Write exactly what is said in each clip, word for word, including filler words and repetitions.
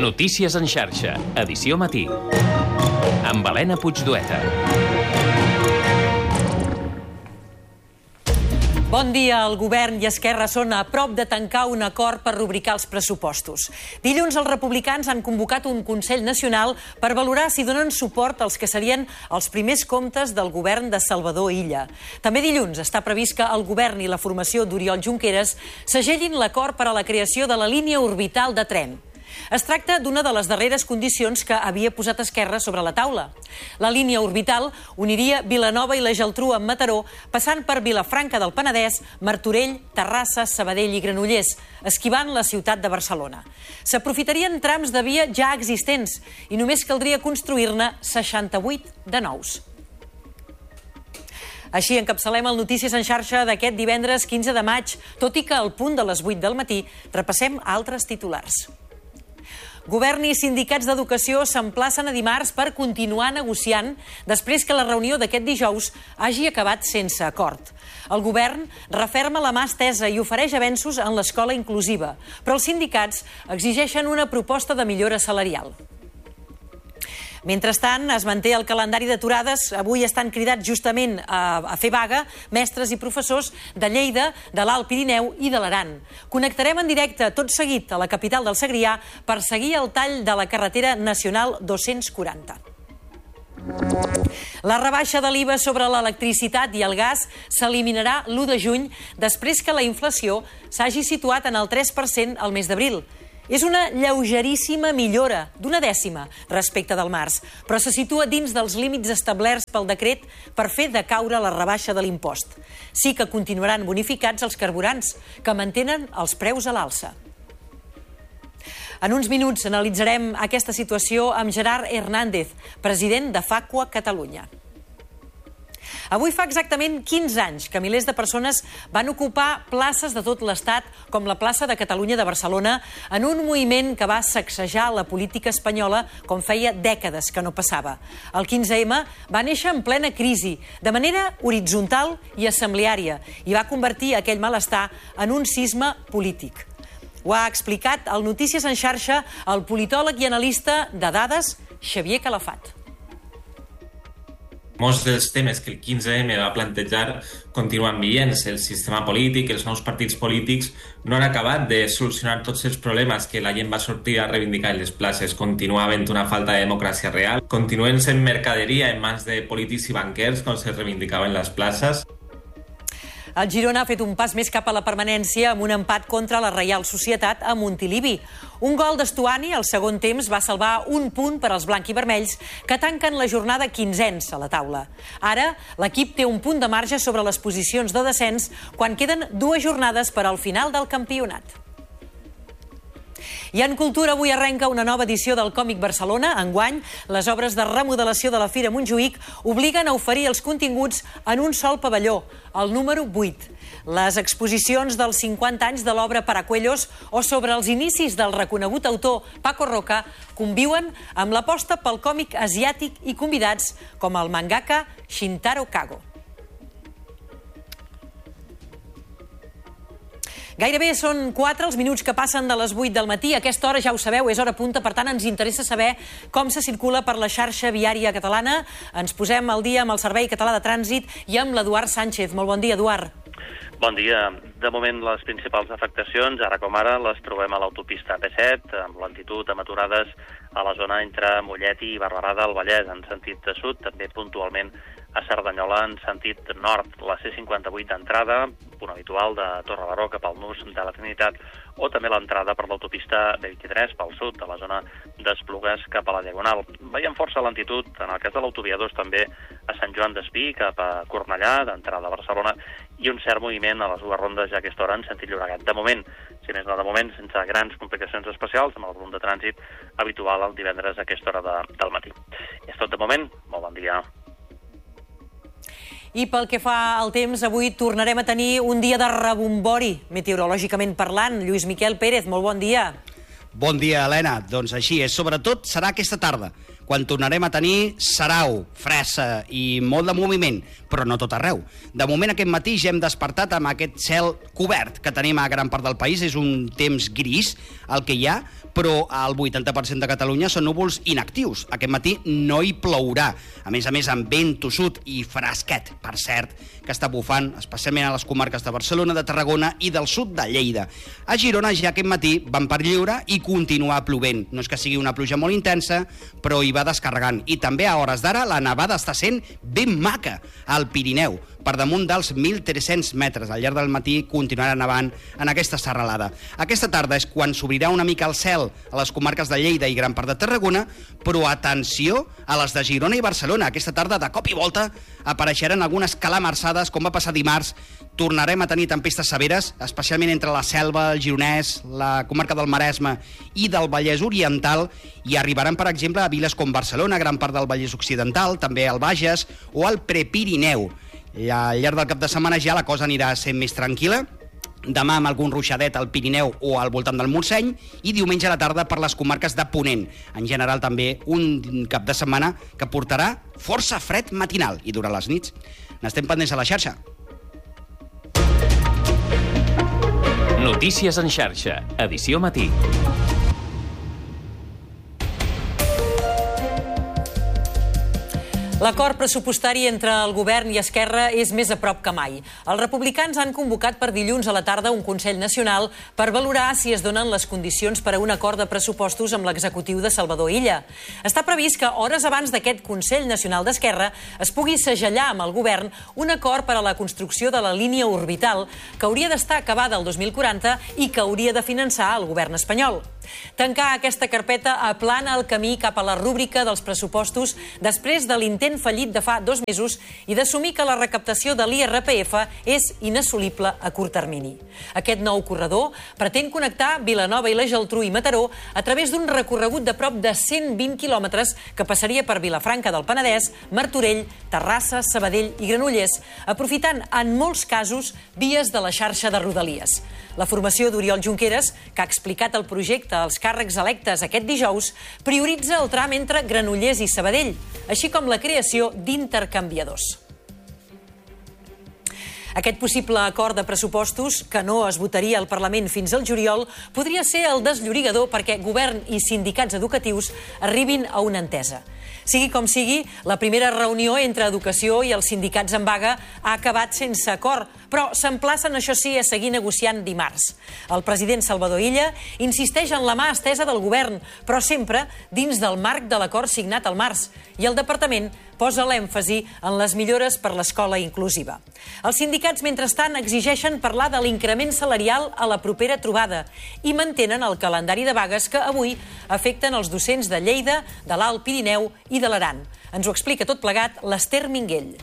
Notícies en xarxa, edició matí. Amb Helena Puigdueta. Bon dia. El govern i Esquerra són a prop de tancar un acord per rubricar els pressupostos. Dilluns els republicans han convocat un Consell Nacional per valorar si donen suport als que serien els primers comptes del govern de Salvador Illa. També dilluns està previst que el govern i la formació d'Oriol Junqueras segellin l'acord per a la creació de la línia orbital de tren. Es tracta d'una de les darreres condicions que havia posat Esquerra sobre la taula. La línia orbital uniria Vilanova i la Geltrú amb Mataró, passant per Vilafranca del Penedès, Martorell, Terrassa, Sabadell i Granollers, esquivant la ciutat de Barcelona. S'aprofitarien trams de via ja existents i només caldria construir-ne seixanta-vuit de nous. Així encapçalem el Notícies en xarxa d'aquest divendres quinze de maig, tot i que al punt de les vuit del matí repassem altres titulars. Govern i sindicats d'educació s'emplacen a dimarts per continuar negociant després que la reunió d'aquest dijous hagi acabat sense acord. El govern referma la mà estesa i ofereix avenços en l'escola inclusiva, però els sindicats exigeixen una proposta de millora salarial. Mentrestant, es manté el calendari d'aturades. Avui estan cridats justament a, a fer vaga mestres i professors de Lleida, de l'Alt Pirineu i de l'Aran. Connectarem en directe tot seguit a la capital del Segrià per seguir el tall de la carretera nacional dos-cents quaranta. La rebaixa de l'I V A sobre l'electricitat i el gas s'eliminarà l'u de juny després que la inflació s'hagi situat en el tres per cent al mes d'abril. És una lleugeríssima millora, d'una dècima, respecte del març, però se situa dins dels límits establerts pel decret per fer decaure la rebaixa de l'impost. Sí que continuaran bonificats els carburants, que mantenen els preus a l'alça. En uns minuts analitzarem aquesta situació amb Gerard Hernández, president de Facua Catalunya. Avui fa exactament quinze anys que milers de persones van ocupar places de tot l'Estat, com la plaça de Catalunya de Barcelona, en un moviment que va sacsejar la política espanyola com feia dècades que no passava. El quinze ema va néixer en plena crisi, de manera horitzontal i assembleària, i va convertir aquell malestar en un sisme polític. Ho ha explicat al Notícies en xarxa el politòleg i analista de dades Xavier Calafat. Molts dels temes que el quinze ema va plantejar continuen vigents. El sistema polític, els nous partits polítics no han acabat de solucionar tots els problemes que la gent va sortir a reivindicar en les places. Continua havent una falta de democràcia real. Continuen sent mercaderia en mans de polítics i banquers, com se reivindicava en les places. El Girona ha fet un pas més cap a la permanència amb un empat contra la Reial Societat a Montilivi. Un gol d'Estuani al segon temps va salvar un punt per als blanc-i-vermells que tanquen la jornada quinzens a la taula. Ara, l'equip té un punt de marge sobre les posicions de descens quan queden dues jornades per al final del campionat. I en cultura avui arrenca una nova edició del Còmic Barcelona. Enguany, les obres de remodelació de la Fira Montjuïc obliguen a oferir els continguts en un sol pavelló, el número vuit. Les exposicions dels cinquanta anys de l'obra Paracuellos o sobre els inicis del reconegut autor Paco Roca conviuen amb l'aposta pel còmic asiàtic i convidats com el mangaka Shintaro Kago. Gairebé són quatre els minuts que passen de les vuit del matí. A aquesta hora, ja ho sabeu, és hora punta, per tant ens interessa saber com se circula per la xarxa viària catalana. Ens posem al dia amb el Servei Català de Trànsit i amb l'Eduard Sánchez. Molt bon dia, Eduard. Bon dia. De moment, les principals afectacions, ara com ara, les trobem a l'autopista A P set, amb lentitud amb aturades a la zona entre Mollet i Barberà del Vallès, en sentit de sud, també puntualment a Cerdanyola en sentit nord. La C cinquanta-vuit d'entrada, punt habitual de Torrebaró cap al nus de la Trinitat, o també l'entrada per l'autopista B vint-i-tres pel sud, de la zona d'Esplugues cap a la Diagonal. Veiem força lentitud, en el cas de l'autovia dos també a Sant Joan d'Espí cap a Cornellà, d'entrada a Barcelona, i un cert moviment a les dues rondes ja a aquesta hora en sentit Llobregat. De moment, si més no de moment, sense grans complicacions especials, amb el volum de trànsit habitual el divendres a aquesta hora de, del matí. I és tot de moment. Molt bon dia. I pel que fa al temps, avui tornarem a tenir un dia de rebombori, meteorològicament parlant. Lluís Miquel Pérez, molt bon dia. Bon dia, Helena. Doncs així és. Sobretot serà aquesta tarda, Quan tornarem a tenir sarau, fressa i molt de moviment, però no tot arreu. De moment aquest matí ja hem despertat amb aquest cel cobert que tenim a gran part del país. És un temps gris el que hi ha, però el vuitanta per cent de Catalunya són núvols inactius. Aquest matí no hi plourà. A més a més, amb vent tossut i fresquet, per cert, que està bufant, especialment a les comarques de Barcelona, de Tarragona i del sud de Lleida. A Girona ja aquest matí van per lliure i continua plovent. No és que sigui una pluja molt intensa, però hi va descarregant. I també a hores d'ara la nevada està sent ben maca al Pirineu, per damunt dels mil tres-cents metres. Al llarg del matí continuarà nevant en aquesta serralada. Aquesta tarda és quan s'obrirà una mica el cel a les comarques de Lleida i gran part de Tarragona, però atenció a les de Girona i Barcelona. Aquesta tarda, de cop i volta, apareixeran algunes calamarsades, com va passar dimarts. Tornarem a tenir tempestes severes, especialment entre la Selva, el Gironès, la comarca del Maresme i del Vallès Oriental, i arribaran, per exemple, a viles com Barcelona, gran part del Vallès Occidental, també al Bages o al Prepirineu. I al llarg del cap de setmana ja la cosa anirà sent més tranquil·la. Demà amb algun ruixadet al Pirineu o al voltant del Montseny, i diumenge a la tarda per les comarques de Ponent. En general també un cap de setmana que portarà força fred matinal, i durant les nits n'estem pendents a la xarxa. Notícies en xarxa, edició matí. L'acord pressupostari entre el govern i Esquerra és més a prop que mai. Els republicans han convocat per dilluns a la tarda un Consell Nacional per valorar si es donen les condicions per a un acord de pressupostos amb l'executiu de Salvador Illa. Està previst que hores abans d'aquest Consell Nacional d'Esquerra es pugui segellar amb el govern un acord per a la construcció de la línia orbital que hauria d'estar acabada el dos mil quaranta i que hauria de finançar el govern espanyol. Tancar aquesta carpeta aplana el camí cap a la rúbrica dels pressupostos després de l'intent fallit de fa dos mesos i d'assumir que la recaptació de l'I R P F és inassolible a curt termini. Aquest nou corredor pretén connectar Vilanova i la Geltrú i Mataró a través d'un recorregut de prop de cent vint quilòmetres que passaria per Vilafranca del Penedès, Martorell, Terrassa, Sabadell i Granollers, aprofitant en molts casos vies de la xarxa de Rodalies. La formació d'Oriol Junqueras, que ha explicat el projecte als càrrecs electes aquest dijous, prioritza el tram entre Granollers i Sabadell, així com la creació d'intercanviadors. Aquest possible acord de pressupostos, que no es votaria al Parlament fins al juliol, podria ser el desllorigador perquè govern i sindicats educatius arribin a una entesa. Sigui com sigui, la primera reunió entre Educació i els sindicats en vaga ha acabat sense acord, però s'emplacen, això sí, a seguir negociant dimarts. El president Salvador Illa insisteix en la mà estesa del govern, però sempre dins del marc de l'acord signat al març, i el departament posa l'èmfasi en les millores per l'escola inclusiva. Els sindicats, mentrestant, exigeixen parlar de l'increment salarial a la propera trobada i mantenen el calendari de vagues que avui afecten els docents de Lleida, de l'Alt Pirineu i de l'Aran. Ens ho explica tot plegat l'Ester Minguell.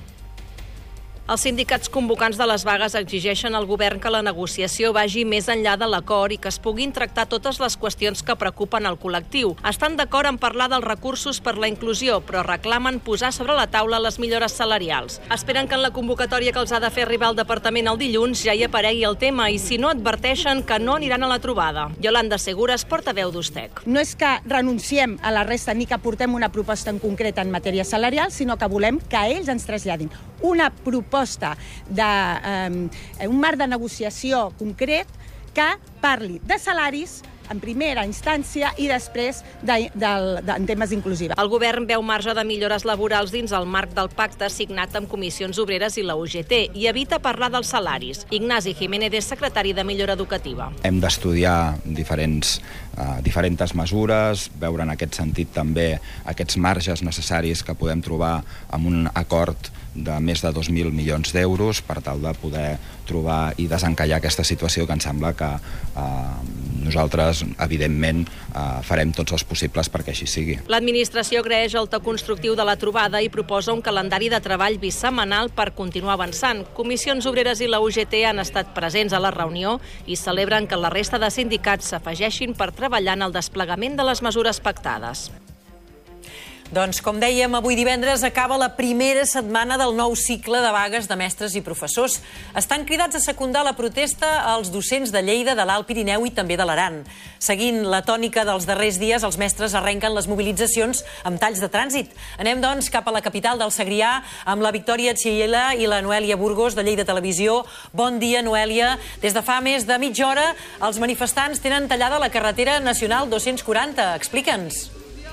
Els sindicats convocants de les vagues exigeixen al govern que la negociació vagi més enllà de l'acord i que es puguin tractar totes les qüestions que preocupen el col·lectiu. Estan d'acord en parlar dels recursos per la inclusió, però reclamen posar sobre la taula les millores salarials. Esperen que en la convocatòria que els ha de fer arribar el departament el dilluns ja hi aparegui el tema i, si no, adverteixen que no aniran a la trobada. Yolanda Segures, portaveu d'Ustec. No és que renunciem a la resta ni que portem una proposta en concret en matèria salarial, sinó que volem que ells ens traslladin una proposta d'un eh, marc de negociació concret que parli de salaris en primera instància i després de, de, de, en temes inclusiva. El govern veu marge de millores laborals dins el marc del pacte signat amb Comissions Obreres i la U G T i evita parlar dels salaris. Ignasi Jiménez és secretari de Millora Educativa. Hem d'estudiar diferents, uh, diferents mesures, veure en aquest sentit també aquests marges necessaris que podem trobar amb un acord de més de dos mil milions d'euros per tal de poder trobar i desencallar aquesta situació que ens sembla que eh, nosaltres, evidentment, eh, farem tots els possibles perquè així sigui. L'administració agraeix el to constructiu de la trobada i proposa un calendari de treball bisetmanal per continuar avançant. Comissions Obreres i la U G T han estat presents a la reunió i celebren que la resta de sindicats s'afegeixin per treballar en el desplegament de les mesures pactades. Doncs, com dèiem, avui divendres acaba la primera setmana del nou cicle de vagues de mestres i professors. Estan cridats a secundar la protesta als docents de Lleida, de l'Alt Pirineu i també de l'Aran. Seguint la tònica dels darrers dies, els mestres arrenquen les mobilitzacions amb talls de trànsit. Anem, doncs, cap a la capital del Segrià amb la Victòria Txiela i la Noèlia Burgos, de Lleida Televisió. Bon dia, Noèlia. Des de fa més de mitja hora, els manifestants tenen tallada la carretera nacional dos-cents quaranta. Explica'ns.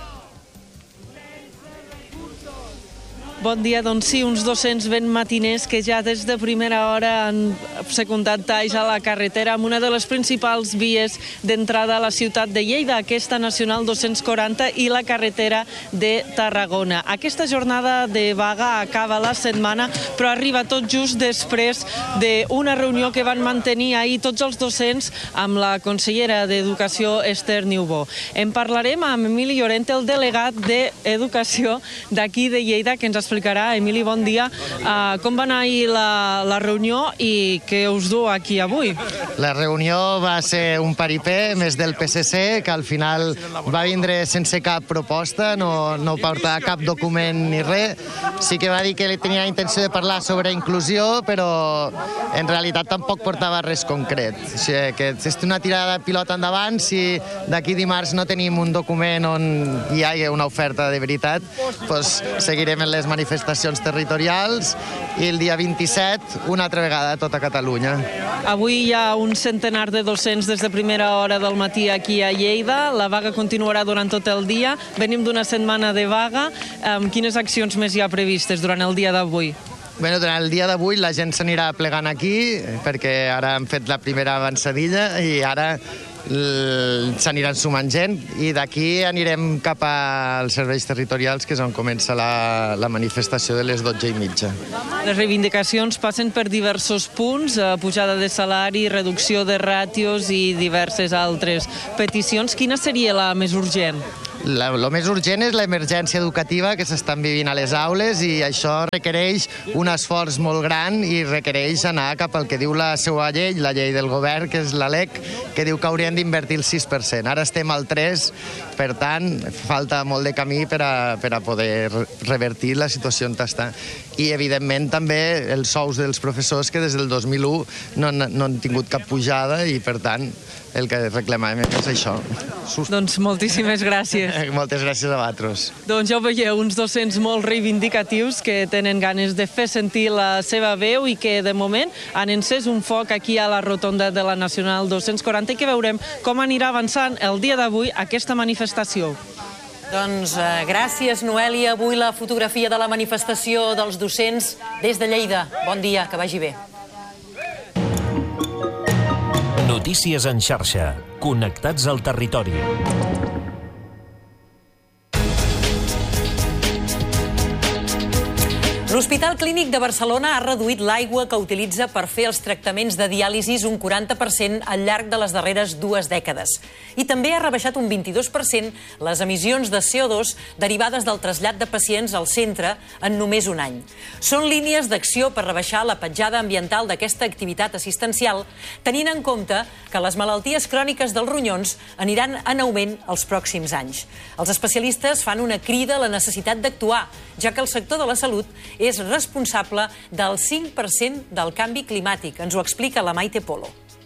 Bon dia, doncs sí, uns dos-cents ben matiners que ja des de primera hora han secundat talls a la carretera amb una de les principals vies d'entrada a la ciutat de Lleida, aquesta nacional dos-cents quaranta i la carretera de Tarragona. Aquesta jornada de vaga acaba la setmana, però arriba tot just després d'una reunió que van mantenir ahir tots els docents amb la consellera d'Educació, Esther Niubó. En parlarem amb Emili Llorente, el delegat d'Educació d'aquí de Lleida, que ens explicarà. Emili, bon dia. Uh, com va anar ahir la, la reunió i què us du aquí avui? La reunió va ser un paripé, més del P S C, que al final va vindre sense cap proposta, no, no portava cap document ni res. Sí que va dir que tenia intenció de parlar sobre inclusió, però en realitat tampoc portava res concret. O sigui, que és una tirada de pilota endavant. Si d'aquí dimarts no tenim un document on hi hagi una oferta de veritat, doncs seguirem en les manifestacions territorials i el dia vint-i-set una altra vegada a tota Catalunya. Avui hi ha un centenar de docents des de primera hora del matí aquí a Lleida. La vaga continuarà durant tot el dia. Venim d'una setmana de vaga. Um, quines accions més hi ha previstes durant el dia d'avui? Bueno, durant el dia d'avui la gent s'anirà plegant aquí perquè ara hem fet la primera avançadilla i ara s'aniran sumant gent i d'aquí anirem cap als serveis territorials, que és on comença la, la manifestació de les dotze i mitja. Les reivindicacions passen per diversos punts, pujada de salari, reducció de ràtios i diverses altres peticions. Quina seria la més urgent? El més urgent és l'emergència educativa que s'estan vivint a les aules i això requereix un esforç molt gran i requereix anar cap al que diu la seva llei, la llei del govern, que és la L E C, que diu que haurien d'invertir el sis per cent. Ara estem al tres per cent, per tant, falta molt de camí per a, per a poder revertir la situació on està. I, evidentment, també els sous dels professors, que des del dos mil u no, no han tingut cap pujada i, per tant, el que reclamem és això. Doncs moltíssimes gràcies. Moltes gràcies a vosaltres. Doncs ja ho veieu, uns docents molt reivindicatius que tenen ganes de fer sentir la seva veu i que, de moment, han encès un foc aquí a la rotonda de la Nacional dos-cents quaranta i que veurem com anirà avançant el dia d'avui aquesta manifestació. Doncs eh, gràcies, Noèlia. Avui la fotografia de la manifestació dels docents des de Lleida. Bon dia, que vagi bé. Notícies en xarxa. Connectats al territori. L'Hospital Clínic de Barcelona ha reduït l'aigua que utilitza per fer els tractaments de diàlisis un quaranta per cent al llarg de les darreres dues dècades. I també ha rebaixat un vint-i-dos per cent les emissions de C O dos derivades del trasllat de pacients al centre en només un any. Són línies d'acció per rebaixar la petjada ambiental d'aquesta activitat assistencial, tenint en compte que les malalties cròniques dels ronyons aniran en augment els pròxims anys. Els especialistes fan una crida a la necessitat d'actuar, ja que el sector de la salut és responsable del cinc per cent del canvi climàtic. Ens ho explica la Maite Polo.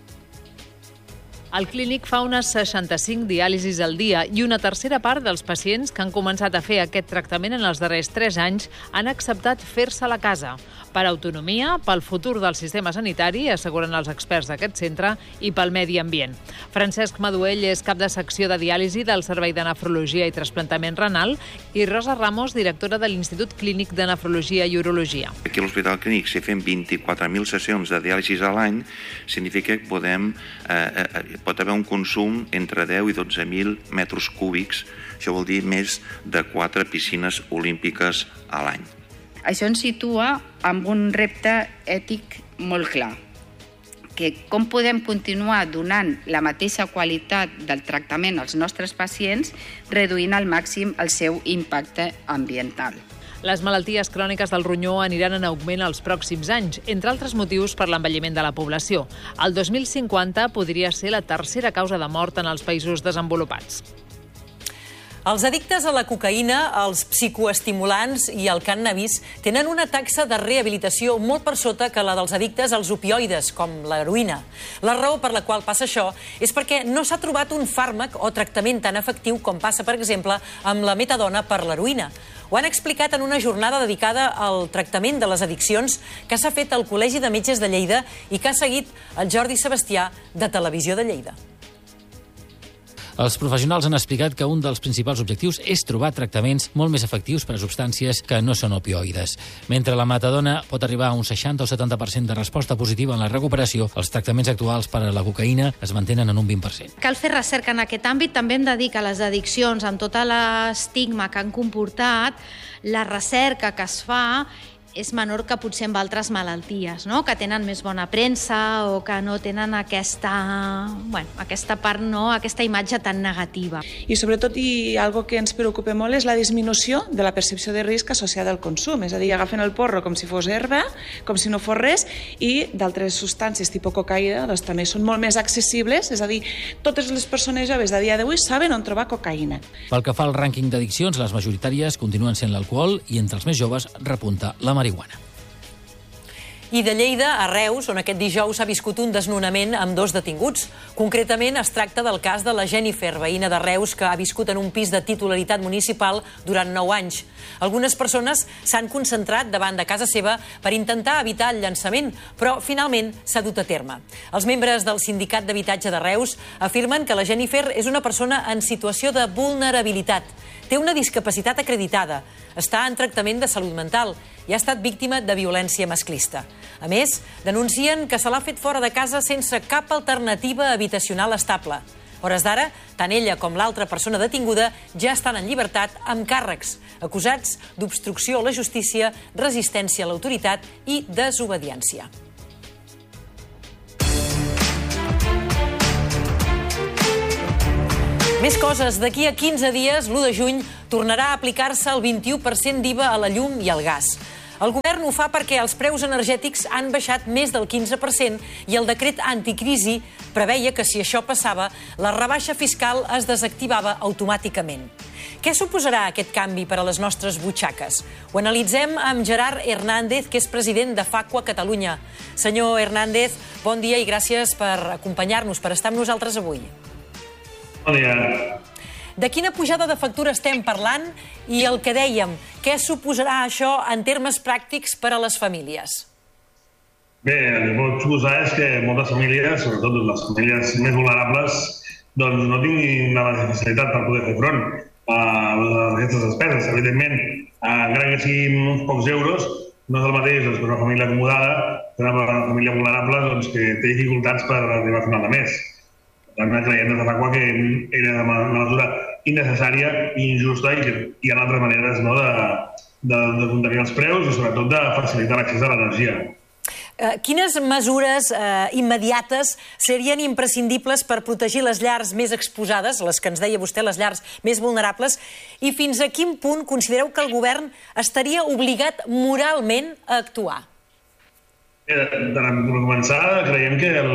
El clínic fa unes seixanta-cinc diàlisis al dia i una tercera part dels pacients que han començat a fer aquest tractament en els darrers tres anys han acceptat fer-se-la a casa. Per autonomia, pel futur del sistema sanitari, asseguren els experts d'aquest centre, i pel medi ambient. Francesc Maduell és cap de secció de diàlisi del Servei de Nefrologia i Trasplantament Renal i Rosa Ramos, directora de l'Institut Clínic de Nefrologia i Urologia. Aquí a l'Hospital Clínic, si fem vint-i-quatre mil sessions de diàlisis a l'any, significa que podem, eh, eh, pot haver un consum entre deu i dotze mil metres cúbics. Això vol dir més de quatre piscines olímpiques a l'any. Això ens situa amb un repte ètic molt clar, que com podem continuar donant la mateixa qualitat del tractament als nostres pacients reduint al màxim el seu impacte ambiental. Les malalties cròniques del ronyó aniran en augment els pròxims anys, entre altres motius per l'envelliment de la població. El dos mil cinquanta podria ser la tercera causa de mort en els països desenvolupats. Els addictes a la cocaïna, els psicoestimulants i el cànnabis tenen una taxa de rehabilitació molt per sota que la dels addictes als opioides, com l'heroïna. La raó per la qual passa això és perquè no s'ha trobat un fàrmac o tractament tan efectiu com passa, per exemple, amb la metadona per l'heroïna. Ho han explicat en una jornada dedicada al tractament de les addiccions que s'ha fet al Col·legi de Metges de Lleida i que ha seguit el Jordi Sebastià, de Televisió de Lleida. Els professionals han explicat que un dels principals objectius és trobar tractaments molt més efectius per a substàncies que no són opioides. Mentre la metadona pot arribar a un seixanta o setanta per cent de resposta positiva en la recuperació, els tractaments actuals per a la cocaïna es mantenen en un vint per cent. Cal fer recerca en aquest àmbit. També hem de dir que les addiccions, amb tot l'estigma que han comportat, la recerca que es fa és menor que potser amb altres malalties, no? Que tenen més bona premsa o que no tenen aquesta, bueno, aquesta part, no? Aquesta imatge tan negativa. I sobretot, i algo que ens preocupa molt, és la disminució de la percepció de risc associada al consum. És a dir, agafen el porro com si fos herba, com si no fos res, i d'altres substàncies tipus cocaïna doncs, també són molt més accessibles. És a dir, totes les persones joves a dia d'avui saben on trobar cocaïna. Pel que fa al rànquing d'addiccions, les majoritàries continuen sent l'alcohol i entre els més joves repunta la marihuana. I de Lleida a Reus, on aquest dijous s'ha viscut un desnonament amb dos detinguts. Concretament, es tracta del cas de la Jennifer, veïna de Reus, que ha viscut en un pis de titularitat municipal durant nou anys. Algunes persones s'han concentrat davant de casa seva per intentar evitar el llançament, però finalment s'ha dut a terme. Els membres del Sindicat d'Habitatge de Reus afirmen que la Jennifer és una persona en situació de vulnerabilitat. Té una discapacitat acreditada, està en tractament de salut mental i ha estat víctima de violència masclista. A més, denuncien que se l'ha fet fora de casa sense cap alternativa habitacional estable. A hores d'ara, tant ella com l'altra persona detinguda ja estan en llibertat amb càrrecs, acusats d'obstrucció a la justícia, resistència a l'autoritat i desobediència. Més coses. D'aquí a quinze dies, l'u de juny, tornarà a aplicar-se el vint-i-u per cent d'I V A a la llum i al gas. El govern ho fa perquè els preus energètics han baixat més del quinze per cent i el decret anticrisi preveia que si això passava, la rebaixa fiscal es desactivava automàticament. Què suposarà aquest canvi per a les nostres butxaques? Ho analitzem amb Gerard Hernández, que és president de Facua Catalunya. Senyor Hernández, bon dia i gràcies per acompanyar-nos, per estar amb nosaltres avui. Bon dia. De quina pujada de factura estem parlant i el que dèiem, què suposarà això en termes pràctics per a les famílies? Bé, el que pot suposar és que moltes famílies, sobretot les famílies més vulnerables, doncs no tinguin la facilitat per poder fer front a aquestes despeses. Evidentment, encara que siguin uns pocs euros, no és el mateix doncs, per una família acomodada que una família vulnerable doncs, que té dificultats per arribar a final de mes. Per tant, creiem des de Facua que era una mesura innecessària i injusta i que hi ha altres maneres no, de, de, de contenir els preus i sobretot de facilitar l'accés a l'energia. Eh, quines mesures eh, immediates serien imprescindibles per protegir les llars més exposades, les que ens deia vostè, les llars més vulnerables, i fins a quin punt considereu que el govern estaria obligat moralment a actuar? Eh, per començar, creiem que el...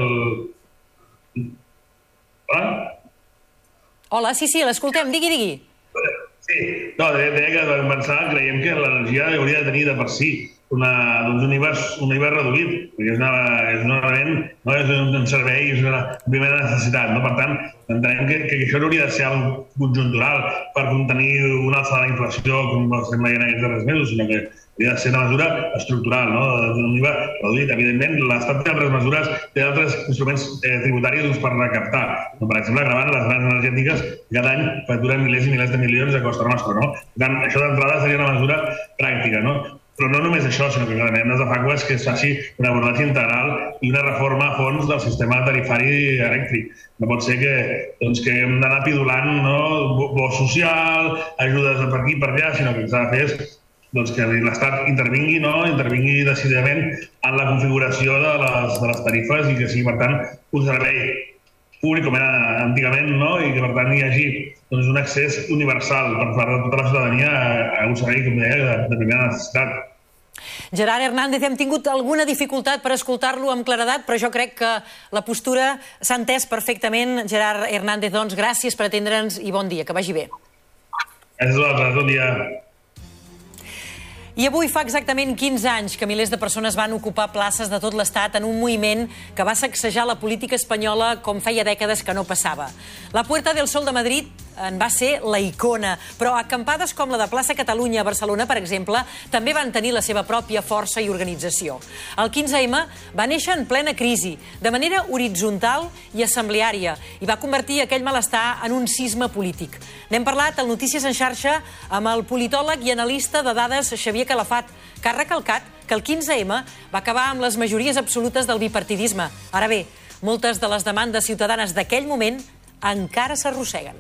Hola? Hola, sí, sí, l'escoltem, digui, digui. Sí, no, deia que per començar creiem que l'energia hauria de tenir de per si una, doncs un univers, un univers reduït, perquè és, una, és un element, no, és un servei, és una primera necessitat. No? Per tant, entenem que, que això no hauria de ser algo conjuntural per contenir una alçada de la inflació, com estem veient aquests darrers mesos, sinó que hauria de ser una mesura estructural, no? Un I V A reduït. Evidentment, l'Estat té altres mesures, té altres instruments eh, tributaris doncs, per recaptar. No, per exemple, gravant les grans energètiques que cada any facturen milers i milers de milions a costa nostra. No? Per tant, això d'entrada seria una mesura pràctica. No? Però no només això, sinó que clarament des de Facua és que es faci un abordatge integral i una reforma a fons del sistema tarifari elèctric. No pot ser que, doncs, que hem d'anar pidulant no? bo social, ajudes per aquí i per allà, sinó que el que s'ha de fer és doncs, que l'Estat intervingui, no? intervingui decididament en la configuració de les, de les tarifes i que sigui, per tant, un servei públic com era antigament, no? I que per tant hi hagi doncs, un accés universal per part de tota la ciutadania a un servei, com deia, de, de primera necessitat. Gerard Hernández, hem tingut alguna dificultat per escoltar-lo amb claredat, però jo crec que la postura s'ha entès perfectament. Gerard Hernández, doncs, gràcies per atendre'ns i bon dia, que vagi bé. És l'altre, tot dia. I avui fa exactament quinze anys que milers de persones van ocupar places de tot l'Estat en un moviment que va sacsejar la política espanyola com feia dècades que no passava. La Puerta del Sol de Madrid en va ser la icona, però acampades com la de Plaça Catalunya a Barcelona, per exemple, també van tenir la seva pròpia força i organització. El quinze ema va néixer en plena crisi, de manera horitzontal i assembleària, i va convertir aquell malestar en un sisme polític. N'hem parlat al Notícies en xarxa amb el politòleg i analista de dades Xavier Calafat, que ha recalcat que el quinze ema va acabar amb les majories absolutes del bipartidisme. Ara bé, moltes de les demandes ciutadanes d'aquell moment encara s'arrosseguen.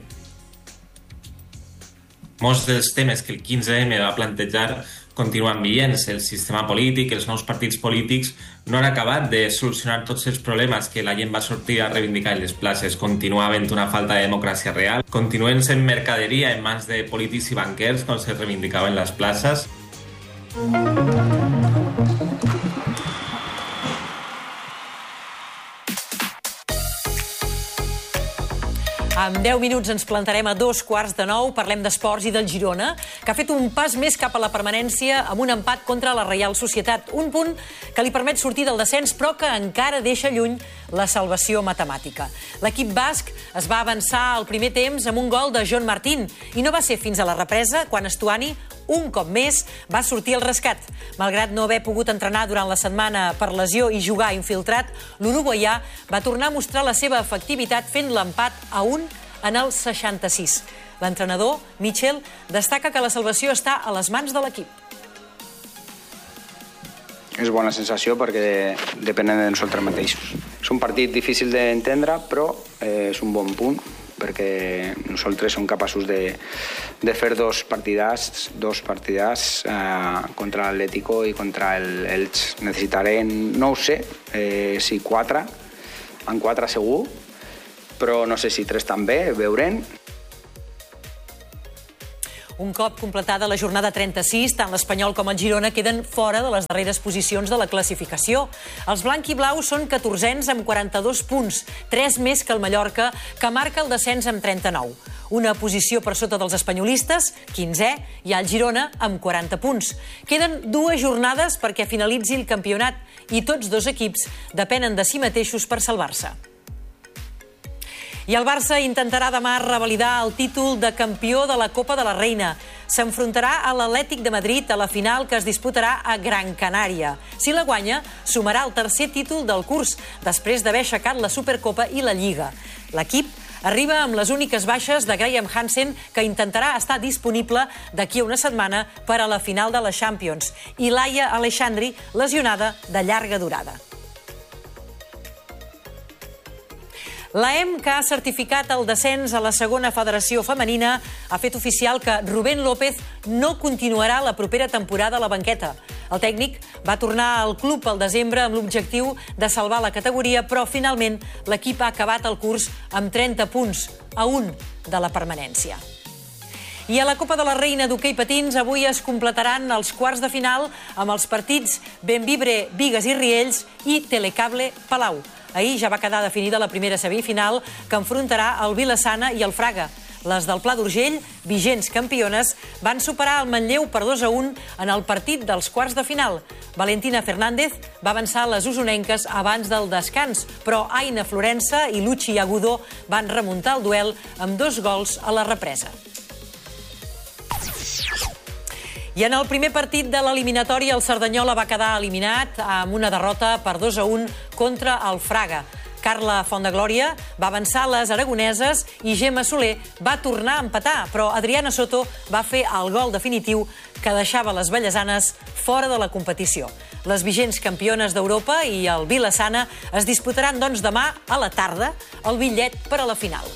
Molts dels temes que el quinze ema va plantejar continuen vigents. El sistema polític, els nous partits polítics no han acabat de solucionar tots els problemes que la gent va sortir a reivindicar en les places. Continua havent una falta de democràcia real. Continuen sent mercaderia en mans de polítics i banquers, com se reivindicava en les places. En deu minuts ens plantarem a dos quarts de nou, parlem d'esports i del Girona, que ha fet un pas més cap a la permanència amb un empat contra la Reial Societat. Un punt que li permet sortir del descens, però que encara deixa lluny la salvació matemàtica. L'equip basc es va avançar al primer temps amb un gol de John Martín, i no va ser fins a la represa quan Estuani, un cop més, va sortir al rescat. Malgrat no haver pogut entrenar durant la setmana per lesió i jugar infiltrat, l'uruguaià va tornar a mostrar la seva efectivitat fent l'empat a un en el seixanta-sis. L'entrenador, Michel, destaca que la salvació està a les mans de l'equip. És bona sensació perquè depenen de nosaltres mateixos. És un partit difícil d'entendre, però és un bon punt, perquè nosaltres som capaços de, de fer dos partidars, dos partidars eh, contra l'Atlético i contra el Elx. Necessitarem, no ho sé, eh, si quatre, en quatre segur, però no sé si tres també, veurem. Un cop completada la jornada trenta-sis, tant l'Espanyol com el Girona queden fora de les darreres posicions de la classificació. Els blanc i blaus són catorzens amb quaranta-dos punts, tres més que el Mallorca, que marca el descens amb trenta-nou. Una posició per sota dels espanyolistes, quinzè, i el Girona amb quaranta punts. Queden dues jornades perquè finalitzi el campionat i tots dos equips depenen de si mateixos per salvar-se. I el Barça intentarà demà revalidar el títol de campió de la Copa de la Reina. S'enfrontarà a l'Atlètic de Madrid a la final que es disputarà a Gran Canària. Si la guanya, sumarà el tercer títol del curs, després d'haver aixecat la Supercopa i la Lliga. L'equip arriba amb les úniques baixes de Graham Hansen, que intentarà estar disponible d'aquí a una setmana per a la final de la Champions, i Laia Aleixandri, lesionada de llarga durada. L'A E M, que ha certificat el descens a la segona federació femenina, ha fet oficial que Rubén López no continuarà la propera temporada a la banqueta. El tècnic va tornar al club al desembre amb l'objectiu de salvar la categoria, però finalment l'equip ha acabat el curs amb trenta punts, a un de la permanència. I a la Copa de la Reina d'hoquei patins avui es completaran els quarts de final amb els partits Benvibre, Bigues i Riells i Telecable Palau. Ahir ja va quedar definida la primera semifinal, que enfrontarà el Vila-sana i el Fraga. Les del Pla d'Urgell, vigents campiones, van superar el Manlleu per dos a un en el partit dels quarts de final. Valentina Fernández va avançar les usonenques abans del descans, però Aina Florença i Luchi Agudo van remuntar el duel amb dos gols a la represa. I en el primer partit de l'eliminatòria, el Cerdanyola va quedar eliminat amb una derrota per dos a un contra el Fraga. Carla Fondeglòria va avançar les aragoneses i Gemma Soler va tornar a empatar, però Adriana Soto va fer el gol definitiu que deixava les vallesanes fora de la competició. Les vigents campiones d'Europa i el Vila-sana es disputaran doncs demà a la tarda el bitllet per a la final.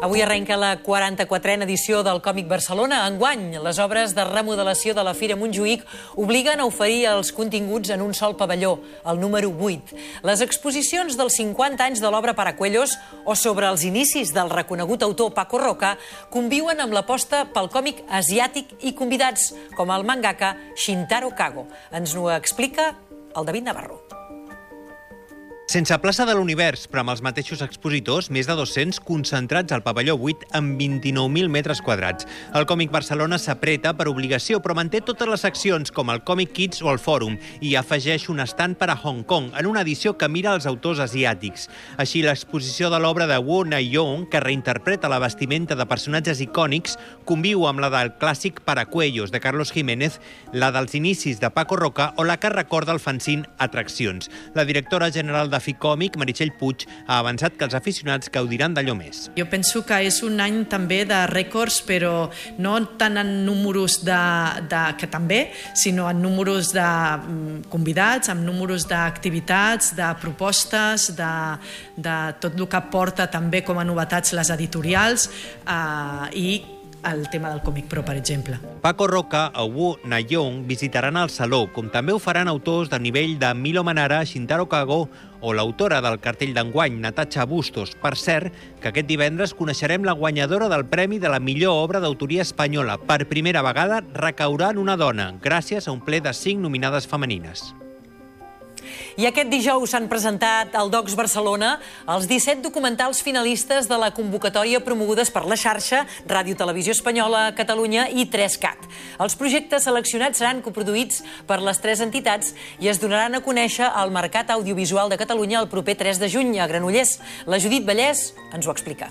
Avui arrenca la quaranta-quatrena edició del Còmic Barcelona. Enguany, les obres de remodelació de la Fira Montjuïc obliguen a oferir els continguts en un sol pavelló, el número vuit. Les exposicions dels cinquanta anys de l'obra Paracuellos o sobre els inicis del reconegut autor Paco Roca conviuen amb l'aposta pel còmic asiàtic i convidats com el mangaka Shintaro Kago. Ens ho explica el David Navarro. Sense plaça de l'univers, però amb els mateixos expositors, més de dos-cents concentrats al pavelló vuit amb vint-i-nou mil metres quadrats. El Còmic Barcelona s'apreta per obligació, però manté totes les seccions, com el Còmic Kids o el Fòrum, i afegeix un estand per a Hong Kong, en una edició que mira els autors asiàtics. Així, l'exposició de l'obra de Wu Na-yong, que reinterpreta la vestimenta de personatges icònics, conviu amb la del clàssic Paracuellos, de Carlos Jiménez, la dels inicis de Paco Roca o la que recorda el fanzine Atraccions. La directora general de Ficòmic, Meritxell Puig, ha avançat que els aficionats gaudiran d'allò més. Jo penso que és un any també de rècords, però no tant en números de, de, que també, sinó en números de convidats, en números d'activitats, de propostes, de, de tot el que porta també com a novetats les editorials eh, i el tema del Còmic Pro, per exemple. Paco Roca o Wu Na-yong visitaran el Saló, com també ho faran autors de nivell de Milo Manara, Shintaro Kago o l'autora del cartell d'enguany, Natacha Bustos. Per cert, que aquest divendres coneixerem la guanyadora del Premi de la millor obra d'autoria espanyola. Per primera vegada recaurà en una dona, gràcies a un ple de cinc nominades femenines. I aquest dijous s'han presentat al Docs Barcelona els disset documentals finalistes de la convocatòria promogudes per la xarxa, Ràdio Televisió Espanyola, Catalunya i tres cat. Els projectes seleccionats seran coproduïts per les tres entitats i es donaran a conèixer al Mercat Audiovisual de Catalunya el proper tres de juny a Granollers. La Judit Vallès ens ho explica.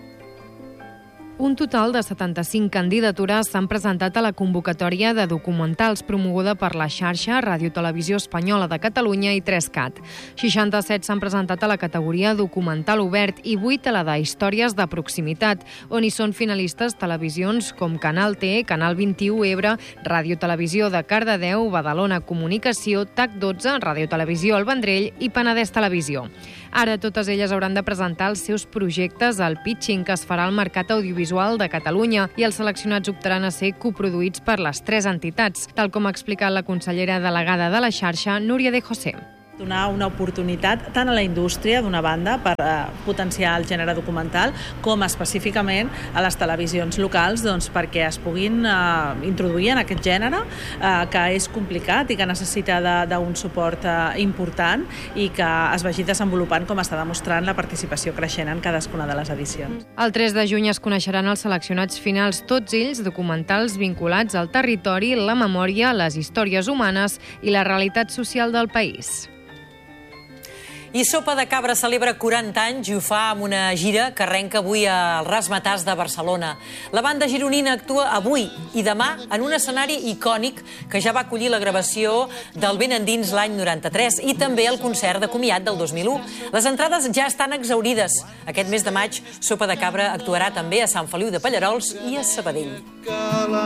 Un total de setanta-cinc candidatures s'han presentat a la convocatòria de documentals promoguda per la xarxa Ràdio Televisió Espanyola de Catalunya i tres cat. seixanta-set s'han presentat a la categoria documental obert i vuit a la de històries de proximitat, on hi són finalistes televisions com Canal T, Canal vint-i-u Ebre, Ràdio Televisió de Cardedeu, Badalona Comunicació, T A C dotze, Ràdio Televisió El Vendrell i Penedès Televisió. Ara totes elles hauran de presentar els seus projectes al pitching que es farà al Mercat Audiovisual de Catalunya i els seleccionats optaran a ser coproduïts per les tres entitats, tal com ha explicat la consellera delegada de la xarxa, Núria de José. Donar una oportunitat tant a la indústria, d'una banda, per eh, potenciar el gènere documental, com específicament a les televisions locals, doncs, perquè es puguin eh, introduir en aquest gènere, eh, que és complicat i que necessita d'un suport eh, important i que es vagi desenvolupant, com està demostrant la participació creixent en cadascuna de les edicions. El tres de juny es coneixeran els seleccionats finals, tots ells documentals vinculats al territori, la memòria, les històries humanes i la realitat social del país. I Sopa de Cabra celebra quaranta anys i ho fa amb una gira que arrenca avui al Razzmatazz de Barcelona. La banda gironina actua avui i demà en un escenari icònic que ja va acollir la gravació del Ben Endins l'any noranta-tres i també el concert de comiat del dos mil u. Les entrades ja estan exhaurides. Aquest mes de maig, Sopa de Cabra actuarà també a Sant Feliu de Pallerols i a Sabadell.